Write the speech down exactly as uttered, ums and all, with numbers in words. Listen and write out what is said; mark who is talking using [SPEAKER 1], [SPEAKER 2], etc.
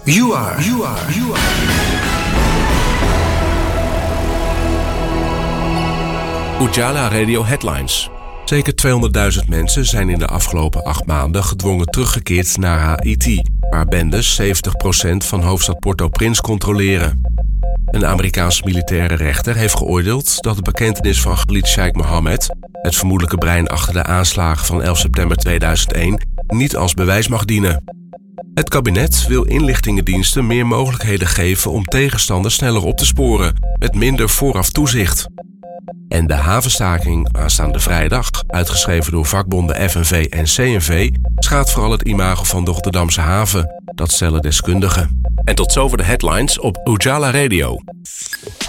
[SPEAKER 1] You are. You are. You are.
[SPEAKER 2] Ujala Radio Headlines. Zeker tweehonderdduizend mensen zijn in de afgelopen acht maanden gedwongen teruggekeerd naar Haïti, waar bendes zeventig procent van hoofdstad Port-au-Prince controleren. Een Amerikaanse militaire rechter heeft geoordeeld dat de bekentenis van Khalid Sheikh Mohammed, het vermoedelijke brein achter de aanslagen van elf september tweeduizend één, niet als bewijs mag dienen. Het kabinet wil inlichtingendiensten meer mogelijkheden geven om tegenstanders sneller op te sporen, met minder vooraf toezicht. En de havenstaking aanstaande vrijdag, uitgeschreven door vakbonden F N V en C N V, schaadt vooral het imago van de Rotterdamse haven. Dat stellen deskundigen. En tot zover de headlines op Ujala Radio.